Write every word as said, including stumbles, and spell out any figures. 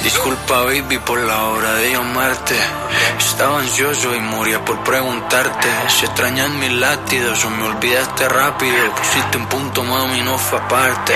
Disculpa, baby, por la hora de llamarte. Estaba ansioso y moría por preguntarte si extrañas mis latidos o me olvidaste rápido. Pusiste un punto, mami, no fue aparte.